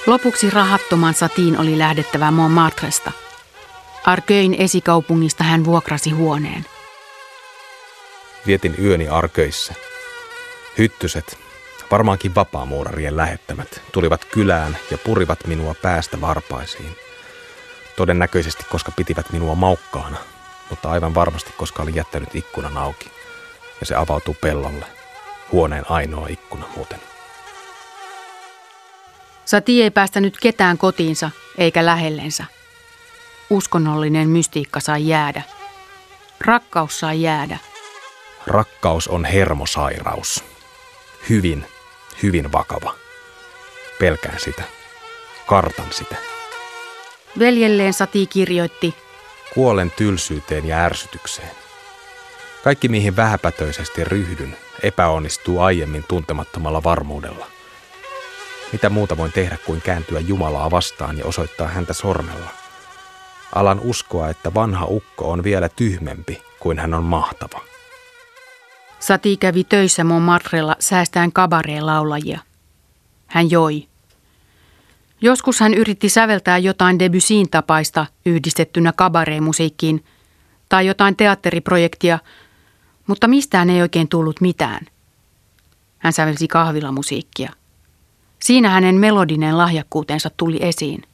Lopuksi rahattoman Satin oli lähdettävä Montmartresta. Arcueilin esikaupungista hän vuokrasi huoneen. Vietin yöni Arcueilissa. Hyttyset, varmaankin vapaamuurarien lähettämät, tulivat kylään ja purivat minua päästä varpaisiin. Todennäköisesti, koska pitivät minua maukkaana, mutta aivan varmasti, koska olin jättänyt ikkunan auki. Ja se avautui pellolle. Huoneen ainoa ikkuna muuten. Satie ei päästänyt ketään kotiinsa eikä lähellensä. Uskonnollinen mystiikka sai jäädä. Rakkaus sai jäädä. Rakkaus on hermosairaus. Hyvin, hyvin vakava. Pelkään sitä. Kartan sitä. Veljelleen Satie kirjoitti: Kuolen tylsyyteen ja ärsytykseen. Kaikki, mihin vähäpätöisesti ryhdyn, epäonnistuu aiemmin tuntemattomalla varmuudella. Mitä muuta voin tehdä kuin kääntyä Jumalaa vastaan ja osoittaa häntä sormella? Alan uskoa, että vanha ukko on vielä tyhmempi kuin hän on mahtava. Satie kävi töissä Montmartrella säästäen kabaree-laulajia. Hän joi. Joskus hän yritti säveltää jotain Debussyn tapaista yhdistettynä kabaree-musiikkiin tai jotain teatteriprojektia, mutta mistään ei oikein tullut mitään. Hän sävelsi kahvilamusiikkia. Siinä hänen melodinen lahjakkuutensa tuli esiin.